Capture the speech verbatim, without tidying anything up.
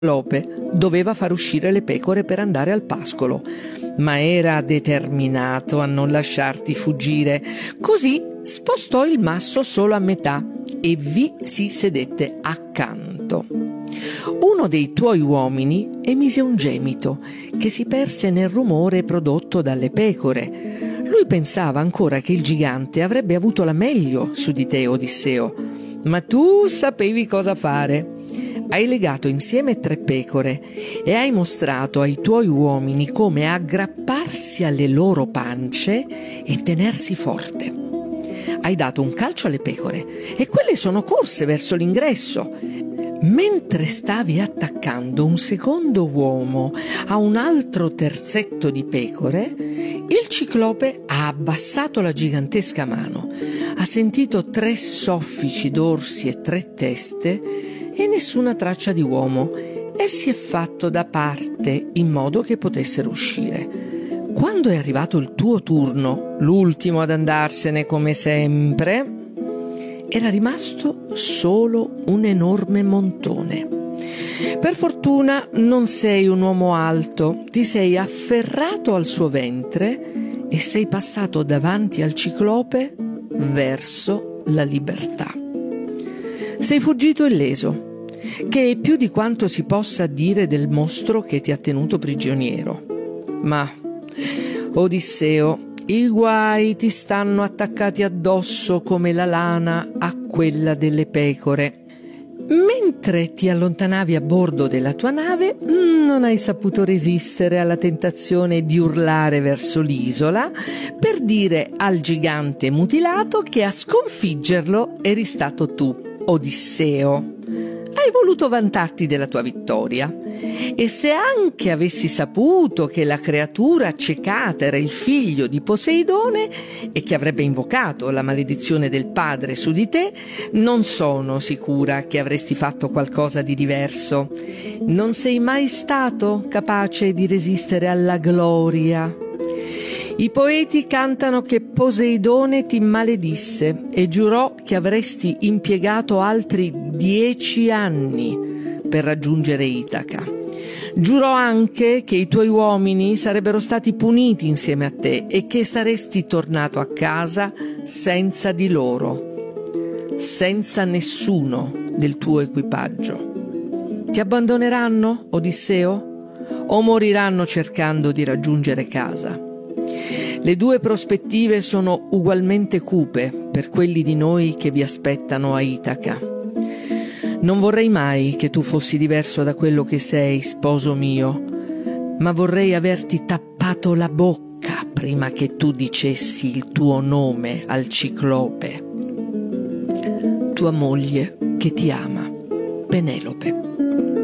Ciclope doveva far uscire le pecore per andare al pascolo, ma era determinato a non lasciarti fuggire. Così spostò il masso solo a metà e vi si sedette accanto. Uno dei tuoi uomini emise un gemito che si perse nel rumore prodotto dalle pecore. Lui pensava ancora che il gigante avrebbe avuto la meglio su di te, Odisseo, ma tu sapevi cosa fare. Hai legato insieme tre pecore e hai mostrato ai tuoi uomini come aggrapparsi alle loro pance e tenersi forte. Hai dato un calcio alle pecore e quelle sono corse verso l'ingresso. Mentre stavi attaccando un secondo uomo a un altro terzetto di pecore, il Ciclope ha abbassato la gigantesca mano, ha sentito tre soffici dorsi e tre teste e nessuna traccia di uomo, e si è fatto da parte in modo che potessero uscire. Quando è arrivato il tuo turno, l'ultimo ad andarsene come sempre, era rimasto solo un enorme montone. Per fortuna non sei un uomo alto, ti sei afferrato al suo ventre e sei passato davanti al Ciclope verso la libertà. Sei fuggito illeso, che è più di quanto si possa dire del mostro che ti ha tenuto prigioniero. Ma, Odisseo, i guai ti stanno attaccati addosso come la lana a quella delle pecore. Mentre ti allontanavi a bordo della tua nave, non hai saputo resistere alla tentazione di urlare verso l'isola per dire al gigante mutilato che a sconfiggerlo eri stato tu, Odisseo. Hai voluto vantarti della tua vittoria, e se anche avessi saputo che la creatura accecata era il figlio di Poseidone e che avrebbe invocato la maledizione del padre su di te, non sono sicura che avresti fatto qualcosa di diverso. Non sei mai stato capace di resistere alla gloria. I poeti cantano che Poseidone ti maledisse e giurò che avresti impiegato altri dieci anni per raggiungere Itaca. Giurò anche che i tuoi uomini sarebbero stati puniti insieme a te e che saresti tornato a casa senza di loro, senza nessuno del tuo equipaggio. Ti abbandoneranno, Odisseo, o moriranno cercando di raggiungere casa? Le due prospettive sono ugualmente cupe per quelli di noi che vi aspettano a Itaca. Non vorrei mai che tu fossi diverso da quello che sei, sposo mio, ma vorrei averti tappato la bocca prima che tu dicessi il tuo nome al Ciclope. Tua moglie che ti ama.